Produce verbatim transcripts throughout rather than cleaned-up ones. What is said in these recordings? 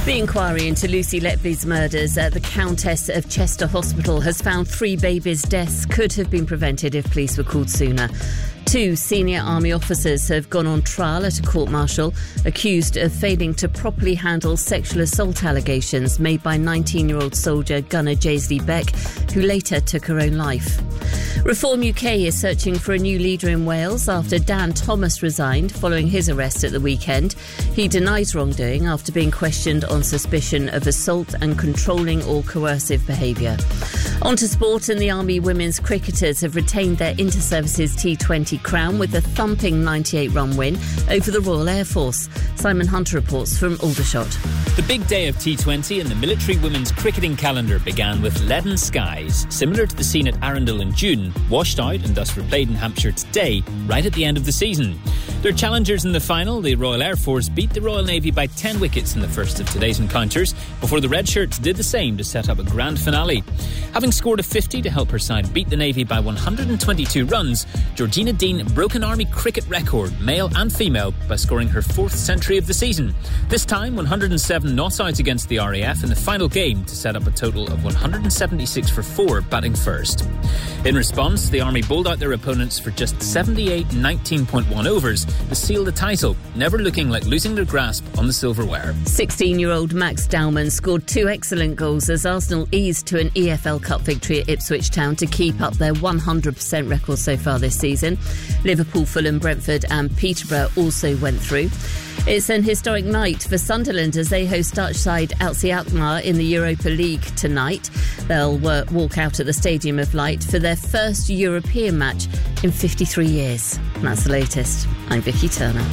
The inquiry into Lucy Letby's murders at the Countess of Chester Hospital has found three babies' deaths could have been prevented if police were called sooner. Two senior army officers have gone on trial at a court-martial, accused of failing to properly handle sexual assault allegations made by nineteen-year-old soldier Gunnar Jaisley Beck, who later took her own life. Reform U K is searching for a new leader in Wales after Dan Thomas resigned following his arrest at the weekend. He denies wrongdoing after being questioned on suspicion of assault and controlling or coercive behaviour. On to sport, and the Army women's cricketers have retained their Inter-Services T twenty crown with a thumping ninety-eight run win over the Royal Air Force. Simon Hunter reports from Aldershot. The big day of T twenty in the military women's cricketing calendar began with leaden skies, similar to the scene at Arundel in June, washed out and thus replayed in Hampshire today, right at the end of the season. Their challengers in the final, the Royal Air Force, beat the Royal Navy by ten wickets in the first of today's encounters, before the Red Shirts did the same to set up a grand finale. Having scored a fifty to help her side beat the Navy by one hundred twenty-two runs, Georgina Dean broke an Army cricket record, male and female, by scoring her fourth century of the season. This time, one hundred seven not outs against the R A F in the final game to set up a total of one hundred seventy-six for four, batting first. In response, the Army bowled out their opponents for just seventy-eight nineteen point one overs to seal the title, never looking like losing their grasp on the silverware. sixteen-year-old Max Dowman scored two excellent goals as Arsenal eased to an E F L Cup victory at Ipswich Town to keep up their one hundred percent record so far this season. Liverpool, Fulham, Brentford and Peterborough also went through. It's an historic night for Sunderland as they host Dutch side L C Alkmaar in the Europa League tonight. They'll uh, walk out at the Stadium of Light for their first European match in fifty-three years. And that's the latest. I'm Vicky Turner.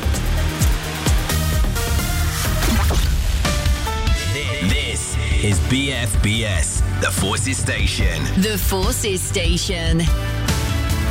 This is B F B S, the Forces Station. The Forces Station.